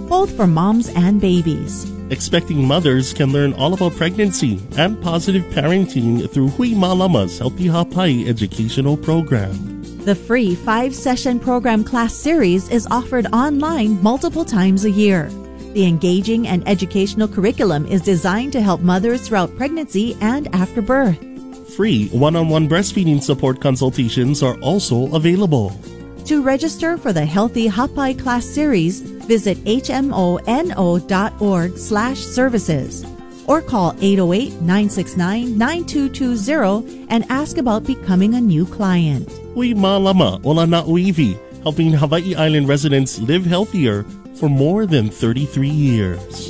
both for moms and babies. Expecting mothers can learn all about pregnancy and positive parenting through Hui Malama's Healthy Hapai educational program. The free 5-session program class series is offered online multiple times a year. The engaging and educational curriculum is designed to help mothers throughout pregnancy and after birth. Free one-on-one breastfeeding support consultations are also available. To register for the Healthy Hapai class series, visit hmono.org/services or call 808-969-9220 and ask about becoming a new client. Hui Malama Ola na Uivi, helping Hawaii Island residents live healthier for more than 33 years.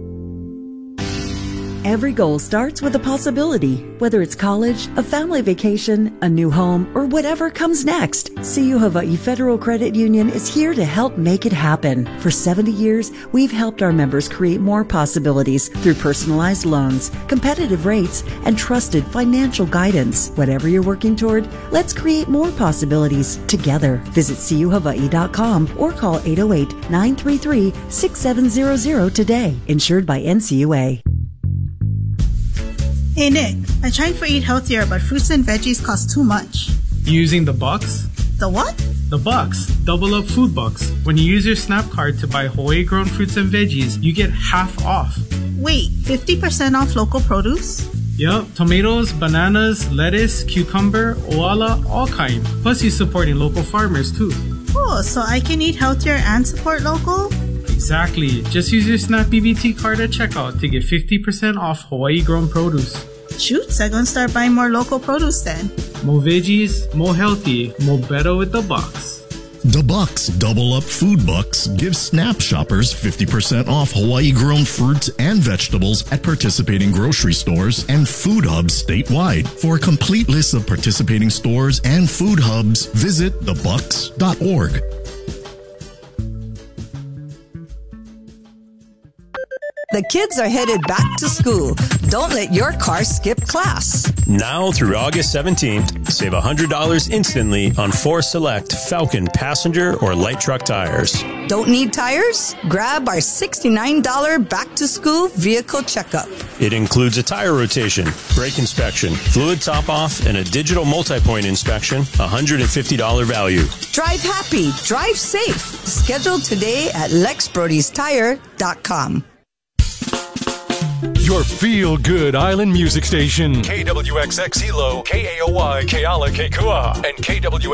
Every goal starts with a possibility. Whether it's college, a family vacation, a new home, or whatever comes next, CU Hawaii Federal Credit Union is here to help make it happen. For 70 years, we've helped our members create more possibilities through personalized loans, competitive rates, and trusted financial guidance. Whatever you're working toward, let's create more possibilities together. Visit cuhawaii.com or call 808-933-6700 today. Insured by NCUA. Hey Nick, I tried for Eat Healthier, but fruits and veggies cost too much. Using the bucks? The what? The bucks. Double up food bucks. When you use your SNAP card to buy Hawaii-grown fruits and veggies, you get half off. Wait, 50% off local produce? Yup, tomatoes, bananas, lettuce, cucumber, oala, all kind. Plus you're supporting local farmers too. Oh, so I can eat healthier and support local? Exactly. Just use your SNAP BBT card at checkout to get 50% off Hawaii-grown produce. Shoots, I'm gonna start buying more local produce then. More veggies, more healthy, more better with the bucks. The Bucks Double Up Food Bucks gives SNAP shoppers 50% off Hawaii-grown fruits and vegetables at participating grocery stores and food hubs statewide. For a complete list of participating stores and food hubs, visit thebucks.org. The kids are headed back to school. Don't let your car skip class. Now through August 17th, save $100 instantly on 4 select Falcon passenger or light truck tires. Don't need tires? Grab our $69 back-to-school vehicle checkup. It includes a tire rotation, brake inspection, fluid top-off, and a digital multi-point inspection, $150 value. Drive happy. Drive safe. Schedule today at lexbrodystire.com. Your feel-good island music station. KWXX Hilo, KAOY, Keala, Kekua, and KW